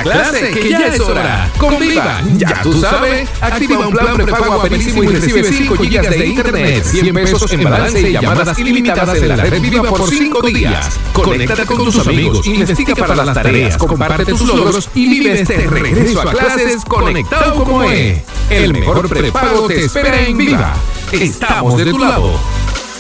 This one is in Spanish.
clase, que ya es hora. Con Viva, ya tú sabes, activa un plan prepago aperísimo y recibe 5 GB de internet, 100 pesos en balance y llamadas ilimitadas en la red Viva por 5 días. Conéctate con tus amigos, investiga para las tareas, comparte tus logros y vive este regreso a clases conectado como es. El mejor prepago te espera en Viva. Estamos de tu lado.